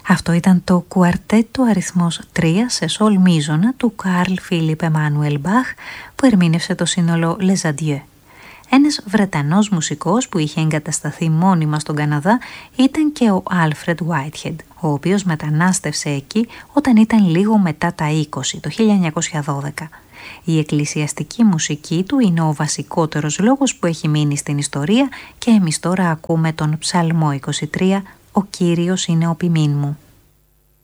Αυτό ήταν το κουαρτέτο αριθμός 3 σε σολ μίζωνα του Καρλ Φίλιπ Εμμάνουελ Μπαχ που ερμήνευσε το σύνολο Les Adieux. Ένας Βρετανός μουσικός που είχε εγκατασταθεί μόνιμα στον Καναδά ήταν και ο Άλφρεντ Whitehead, ο οποίος μετανάστευσε εκεί όταν ήταν λίγο μετά τα 20, το 1912. Η εκκλησιαστική μουσική του είναι ο βασικότερος λόγος που έχει μείνει στην ιστορία και εμείς τώρα ακούμε τον Ψαλμό 23, «Ο Κύριος είναι ο ποιμήν μου».